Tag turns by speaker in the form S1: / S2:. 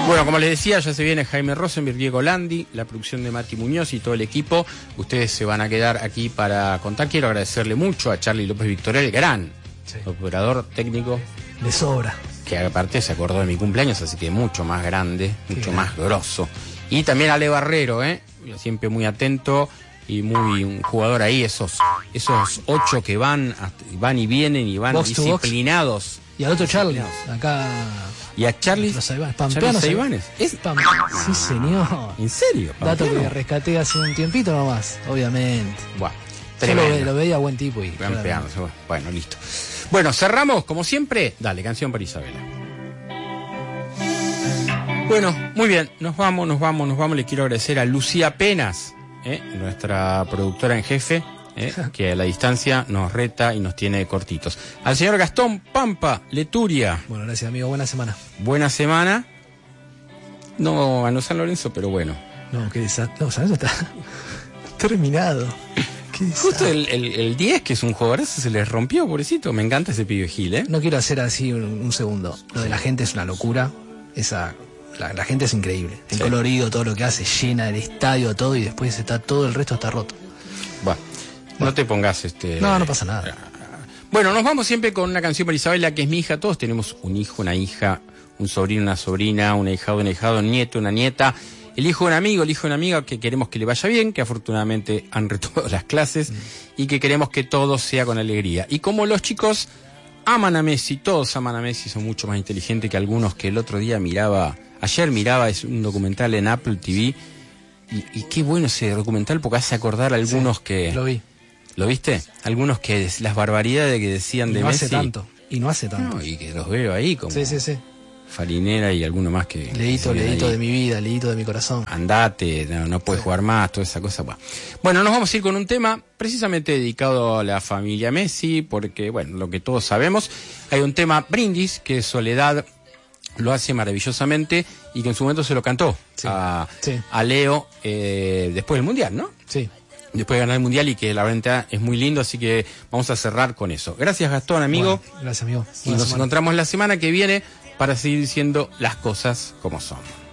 S1: Bueno, como les decía, ya se viene Jaime Rosenberg, Diego Landi, la producción de Mati Muñoz y todo el equipo. Ustedes se van a quedar aquí para contar. Quiero agradecerle mucho a Charlie López Victorial, el gran operador técnico.
S2: De sobra.
S1: Que aparte se acordó de mi cumpleaños, así que mucho más grande, mucho más grosso. Y también a Ale Barrero, siempre muy atento y muy un jugador ahí, esos 8 que van y vienen y van box disciplinados.
S2: Y al otro Charlie, acá.
S1: Y a Charlie
S2: Saibanes. Sí, señor.
S1: ¿En serio?
S2: Dato que rescaté hace un tiempito nomás, obviamente.
S1: Bueno,
S2: lo veía buen tipo.
S1: Bueno, listo. Bueno, cerramos, como siempre. Dale, canción para Isabela. Bueno, muy bien, nos vamos. Le quiero agradecer a Lucía Penas, nuestra productora en jefe, que a la distancia nos reta y nos tiene cortitos. Al señor Gastón Pampa Leturia.
S2: Bueno, gracias, amigo. Buena semana.
S1: Buena semana. No, a no San Lorenzo, pero bueno.
S2: No, qué desastre. No, San Lorenzo está terminado.
S1: Justo el 10, que es un jugadorazo, se les rompió, pobrecito. Me encanta ese pibe Gil,
S2: No quiero hacer así un segundo. Lo de la gente es una locura. La gente es increíble. El colorido, todo lo que hace, llena el estadio, todo, y después todo el resto está roto.
S1: Bueno, no te pongas
S2: No pasa nada.
S1: Bueno, nos vamos siempre con una canción para Isabela, que es mi hija. Todos tenemos un hijo, una hija, un sobrino, una sobrina, un ahijado, un nieto, una nieta. El hijo de un amigo, el hijo de una amiga que queremos que le vaya bien, que afortunadamente han retomado las clases y que queremos que todo sea con alegría. Y como los chicos aman a Messi, todos aman a Messi, son mucho más inteligentes que algunos que el otro día ayer miraba un documental en Apple TV y qué bueno ese documental porque hace acordar a algunos que...
S2: Lo vi.
S1: ¿Lo viste? Algunos que las barbaridades que decían de Messi.
S2: Y no hace tanto.
S1: No, y que los veo ahí como...
S2: Sí.
S1: Farinera y alguno más que...
S2: Leíto de mi vida, leíto de mi corazón.
S1: Andate, no puedes jugar más, toda esa cosa. Bueno, nos vamos a ir con un tema precisamente dedicado a la familia Messi, porque, bueno, lo que todos sabemos, hay un tema Brindis, que Soledad lo hace maravillosamente y que en su momento se lo cantó a Leo después del Mundial, ¿no?
S2: Sí.
S1: Después de ganar el Mundial y que la verdad es muy lindo, así que vamos a cerrar con eso. Gracias, Gastón, amigo.
S2: Bueno, gracias, amigo.
S1: Y nos encontramos la semana que viene para seguir diciendo las cosas como son.